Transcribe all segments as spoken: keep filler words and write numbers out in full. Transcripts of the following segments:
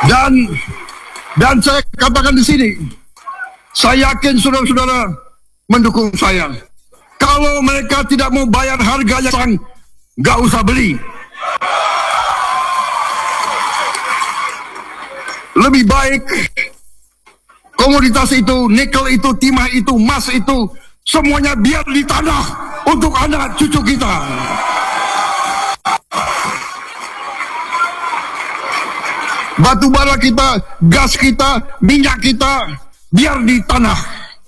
Dan dan saya katakan di sini, saya yakin saudara-saudara mendukung saya. Kalau mereka tidak mau bayar harga yang sang, nggak usah beli. Lebih baik komoditas itu, nikel itu, timah itu, emas itu, semuanya biar di tanah untuk anak cucu kita. Batu bara kita, gas kita, minyak kita, biar di tanah.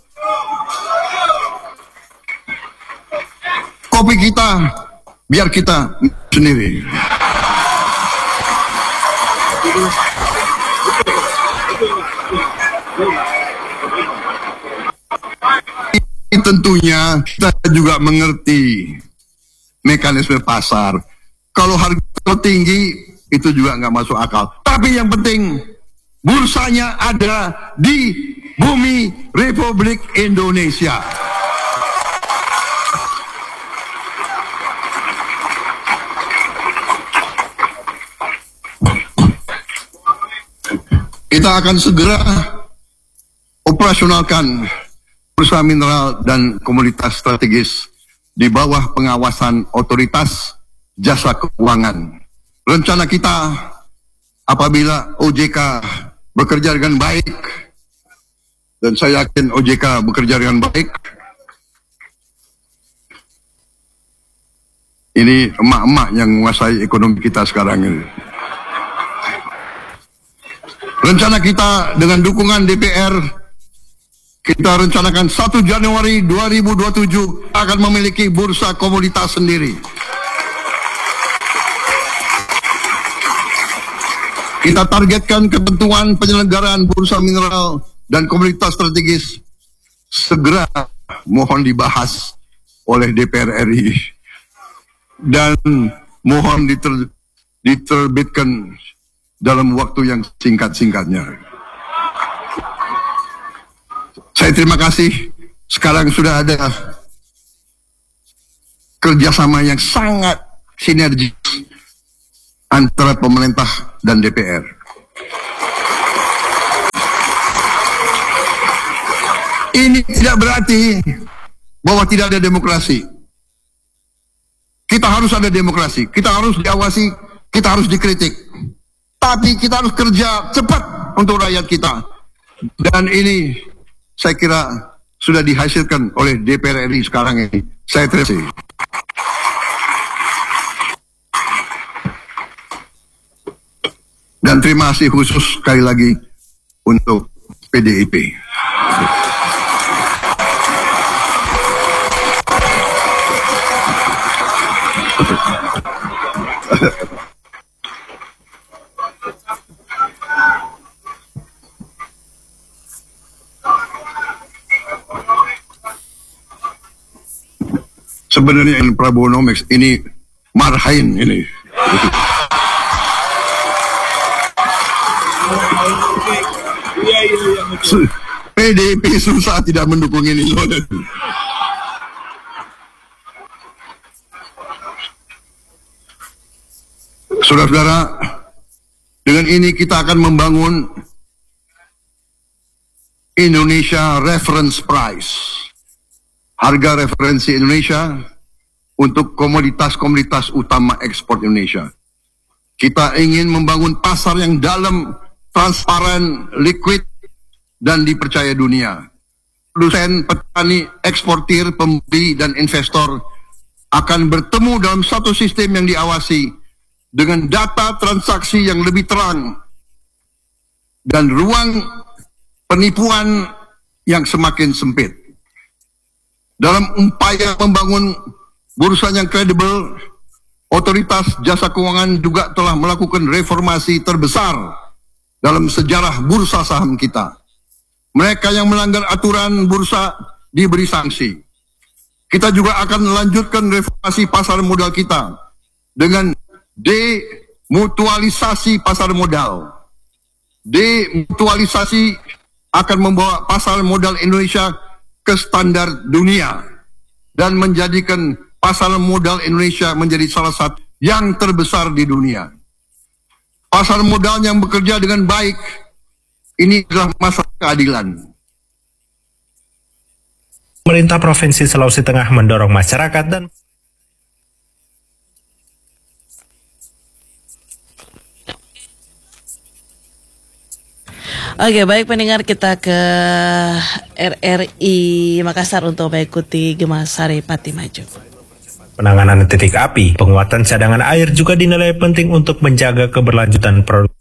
Kopi kita, biar kita sendiri. Tentunya kita juga mengerti mekanisme pasar. Kalau harga tinggi itu juga nggak masuk akal. Tapi yang penting bursanya ada di bumi Republik Indonesia. Kita akan segera operasionalkan bursa mineral dan komoditas strategis di bawah pengawasan otoritas jasa keuangan. Rencana kita apabila O J K bekerja dengan baik, dan saya yakin O J K bekerja dengan baik, ini emak-emak yang menguasai ekonomi kita sekarang ini. Rencana kita dengan dukungan D P R, kita rencanakan satu Januari dua ribu dua puluh tujuh akan memiliki bursa komoditas sendiri. Kita targetkan ketentuan penyelenggaraan bursa mineral dan komoditas strategis segera mohon dibahas oleh D P R R I dan mohon diter, diterbitkan dalam waktu yang singkat-singkatnya. Saya terima kasih. Sekarang sudah ada kerjasama yang sangat sinergis antara pemerintah dan D P R. Ini tidak berarti bahwa tidak ada demokrasi. Kita harus ada demokrasi, kita harus diawasi, kita harus dikritik. Tapi kita harus kerja cepat untuk rakyat kita. Dan ini saya kira sudah dihasilkan oleh D P R R I sekarang ini. Saya terima kasih. Dan terima kasih khusus sekali lagi untuk P D I P. Sebenarnya ini Prabonomics ini marhain ini. P D I P susah tidak mendukung ini. Saudara-saudara, dengan ini kita akan membangun Indonesia Reference Price, harga referensi Indonesia untuk komoditas-komoditas utama ekspor Indonesia. Kita ingin membangun pasar yang dalam, transparan, liquid, dan dipercaya dunia. Produsen, petani, eksportir, pembeli, dan investor akan bertemu dalam satu sistem yang diawasi dengan data transaksi yang lebih terang dan ruang penipuan yang semakin sempit. Dalam upaya membangun bursa yang kredibel, otoritas jasa keuangan juga telah melakukan reformasi terbesar dalam sejarah bursa saham kita. Mereka yang melanggar aturan bursa diberi sanksi. Kita juga akan melanjutkan reformasi pasar modal kita dengan demutualisasi pasar modal. Demutualisasi akan membawa pasar modal Indonesia ke standar dunia dan menjadikan pasar modal Indonesia menjadi salah satu yang terbesar di dunia. pasar modal yang bekerja dengan baik. Ini adalah masalah keadilan. Pemerintah Provinsi Sulawesi Tengah mendorong masyarakat dan Oke, baik pendengar, kita ke R R I Makassar untuk mengikuti Gemah Sari Pati Maju. Penanganan titik api, penguatan cadangan air juga dinilai penting untuk menjaga keberlanjutan produksi.